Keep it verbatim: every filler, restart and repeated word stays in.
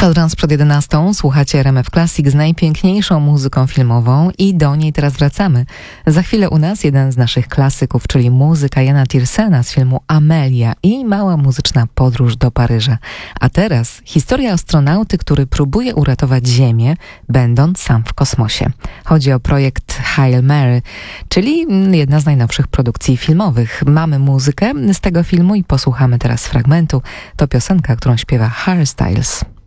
Kwadrans przed jedenastą. Słuchacie R M F Classic z najpiękniejszą muzyką filmową i do niej teraz wracamy. Za chwilę u nas jeden z naszych klasyków, czyli muzyka Jana Tiersena z filmu Amelia i mała muzyczna podróż do Paryża. A teraz historia astronauty, który próbuje uratować Ziemię, będąc sam w kosmosie. Chodzi o projekt Hail Mary, czyli jedna z najnowszych produkcji filmowych. Mamy muzykę z tego filmu i posłuchamy teraz fragmentu. To piosenka, którą śpiewa Harry Styles.